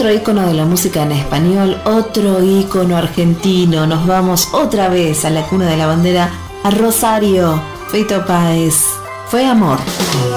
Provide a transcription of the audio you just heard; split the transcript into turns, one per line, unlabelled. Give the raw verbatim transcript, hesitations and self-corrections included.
Otro ícono de la música en español, otro ícono argentino. Nos vamos otra vez a la cuna de la bandera, a Rosario. Fito Páez. Fue amor.